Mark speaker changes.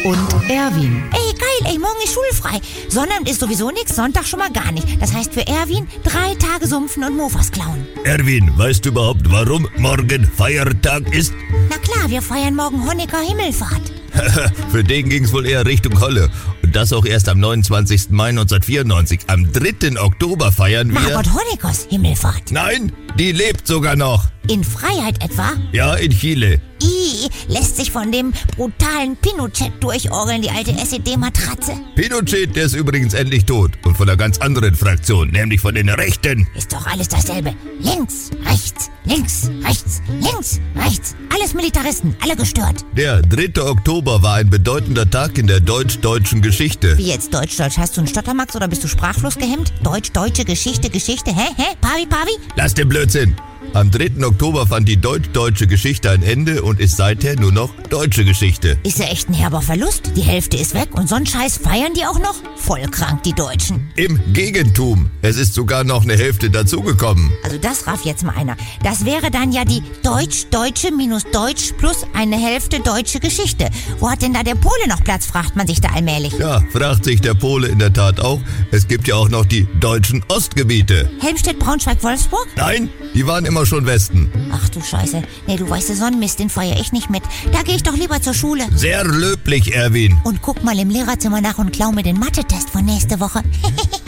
Speaker 1: und Erwin.
Speaker 2: Ey, geil, ey, morgen ist schulfrei. Sonnabend ist sowieso nix, Sonntag schon mal gar nicht. Das heißt für Erwin 3 Tage sumpfen und Mofas klauen.
Speaker 3: Erwin, weißt du überhaupt, warum morgen Feiertag ist?
Speaker 2: Na klar, wir feiern morgen Honecker Himmelfahrt.
Speaker 3: Für den ging's wohl eher Richtung Holle. Und das auch erst am 29. Mai 1994. Am 3. Oktober feiern wir...
Speaker 2: Margot Honeckers Himmelfahrt.
Speaker 3: Nein, die lebt sogar noch.
Speaker 2: In Freiheit etwa?
Speaker 3: Ja, in Chile.
Speaker 2: Lässt sich von dem brutalen Pinochet durchorgeln, die alte SED-Matratze.
Speaker 3: Pinochet, der ist übrigens endlich tot. Und von einer ganz anderen Fraktion, nämlich von den Rechten.
Speaker 2: Ist doch alles dasselbe. Links, rechts, links, rechts, links, rechts. Alles Militaristen, alle gestört.
Speaker 3: Der 3. Oktober war ein bedeutender Tag in der deutsch-deutschen Geschichte.
Speaker 2: Wie jetzt Deutsch-Deutsch? Hast du einen Stottermax oder bist du sprachlos gehemmt? Deutsch-Deutsche Geschichte? Hä? Pavi?
Speaker 3: Lass den Blödsinn. Am 3. Oktober fand die deutsch-deutsche Geschichte ein Ende und ist seither nur noch deutsche Geschichte.
Speaker 2: Ist ja echt ein herber Verlust. Die Hälfte ist weg und so einen Scheiß feiern die auch noch? Voll krank, die Deutschen.
Speaker 3: Im Gegentum. Es ist sogar noch eine Hälfte dazugekommen.
Speaker 2: Also das raff jetzt mal einer. Das wäre dann ja die Deutsch-Deutsche minus Deutsch plus eine Hälfte deutsche Geschichte. Wo hat denn da der Pole noch Platz, fragt man sich da allmählich.
Speaker 3: Ja, fragt sich der Pole in der Tat auch. Es gibt ja auch noch die deutschen Ostgebiete.
Speaker 2: Helmstedt, Braunschweig, Wolfsburg?
Speaker 3: Nein, die waren immer schon Westen.
Speaker 2: Ach du Scheiße. Nee, du weißt, so einen Mist, den feier ich nicht mit. Da gehe ich doch lieber zur Schule.
Speaker 3: Sehr löblich, Erwin.
Speaker 2: Und guck mal im Lehrerzimmer nach und klau mir den Mathe-Test von nächste Woche.